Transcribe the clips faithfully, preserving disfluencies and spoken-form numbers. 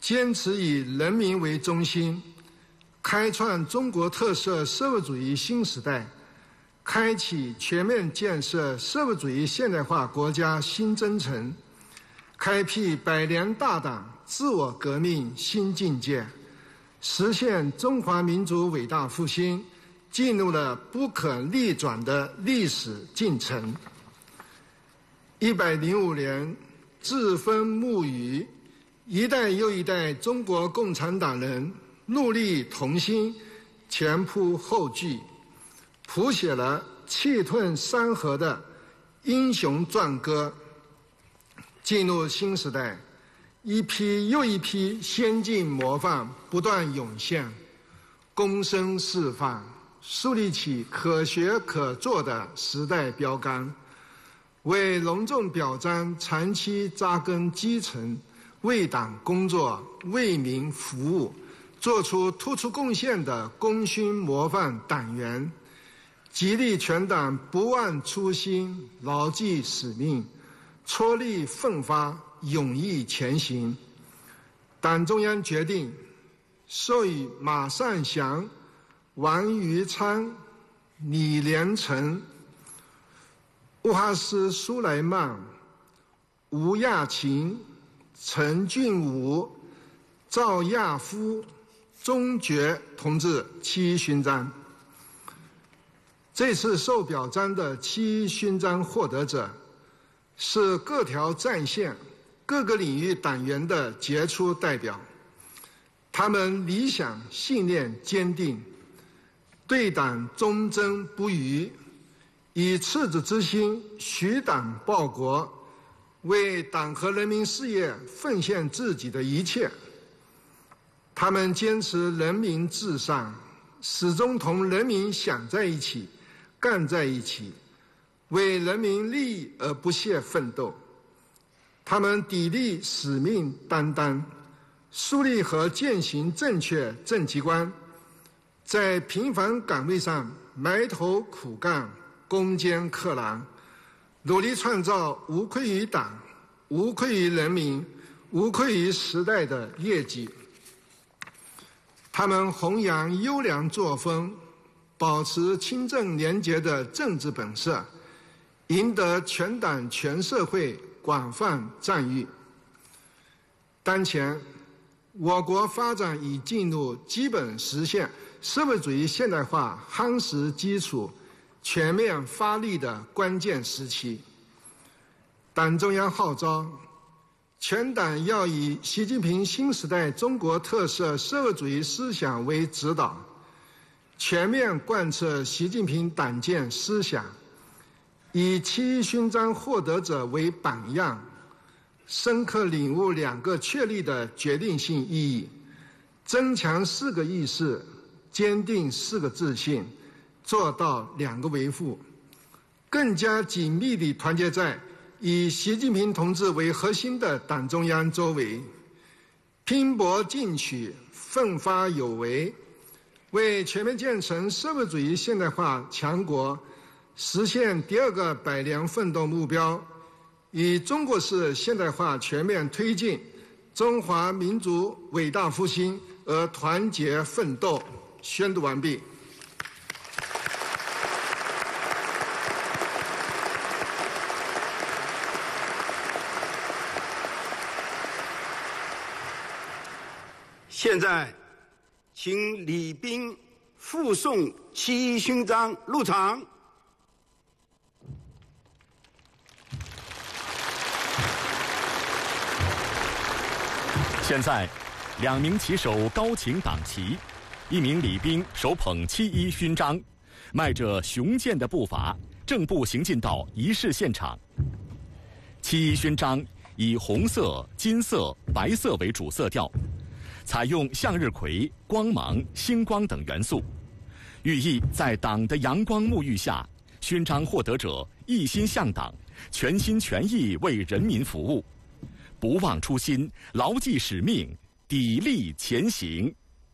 坚持以人民为中心，开创中国特色社会主义新时代，开启全面建设社会主义现代化国家新征程，开辟百年大党自我革命新境界，实现中华民族伟大复兴进入了不可逆转的历史进程。一百零五年，栉风沐雨，一代又一代中国共产党人戮力同心，前仆后继，谱写了气吞山河的英雄壮歌。进入新时代，一批又一批先进模范不断涌现，躬身示范，树立起可学可做的时代标杆，为隆重表彰长期扎根基层、为党工作、为民服务做出突出贡献的功勋模范党员，激励全党不忘初心、牢记使命，踔厉奋发、勇毅前行。党中央决定授予马尚祥、王余昌、李连成、乌哈斯苏莱曼、吴亚琴、陈俊武、赵亚夫、钟觉同志七一勋章。这次受表彰的七一勋章获得者是各条战线、各个领域党员的杰出代表，他们理想信念坚定，对党忠贞不渝，以赤子之心许党报国，为党和人民事业奉献自己的一切。他们坚持人民至上，始终同人民想在一起、干在一起，为人民利益而不懈奋斗。他们砥砺使命担当，树立和践行正确政绩观，在平凡岗位上埋头苦干、攻坚克难，努力创造无愧于党、无愧于人民、无愧于时代的业绩。他们弘扬优良作风，保持清正廉洁的政治本色，赢得全党全社会广泛赞誉。当前，我国发展已进入基本实现社会主义现代化夯实基础、全面发力的关键时期。党中央号召，全党要以习近平新时代中国特色社会主义思想为指导，全面贯彻习近平党建思想，以七一勋章获得者为榜样，深刻领悟两个确立的决定性意义，增强四个意识，坚定四个自信，做到两个维护，更加紧密地团结在以习近平同志为核心的党中央周围，拼搏进取，奋发有为，为全面建成社会主义现代化强国，实现第二个百年奋斗目标，以中国式现代化全面推进中华民族伟大复兴而团结奋斗。宣读完毕。 现在，请礼宾附送七一勋章入场。 现在，两名旗手高擎党旗，一名礼宾手捧七一勋章，迈着雄健的步伐，正步行进到仪式现场。七一勋章以红色、金色、白色为主色调，采用向日葵、光芒、星光等元素，寓意在党的阳光沐浴下，勋章获得者一心向党，全心全意为人民服务，不忘初心，牢记使命，砥砺前行。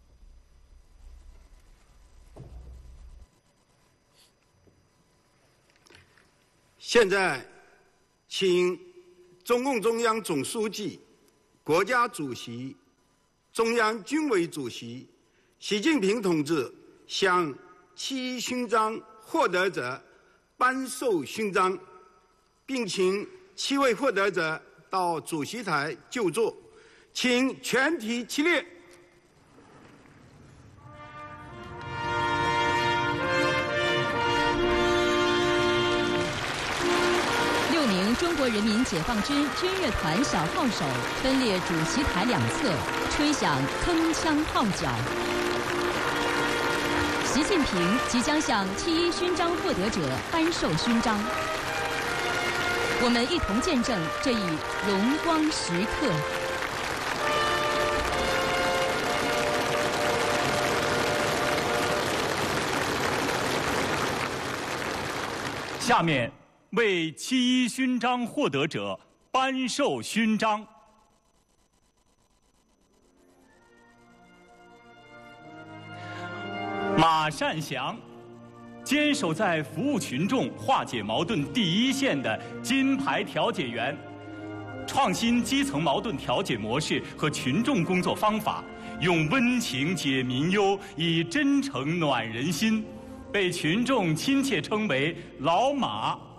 现在，请中共中央总书记、国家主席、 中央军委主席习近平同志向七一勋章获得者颁授勋章，并请七位获得者到主席台就座，请全体起立。 六名中国人民解放军军乐团小号手分列主席台两侧，吹响铿锵号角。习近平即将向七一勋章获得者颁授勋章，我们一同见证这一荣光时刻。 下面为七一勋章获得者颁授勋章。马善祥，坚守在服务群众、化解矛盾第一线的金牌调解员，创新基层矛盾调解模式和群众工作方法，用温情解民忧，以真诚暖人心，被群众亲切称为“老马”。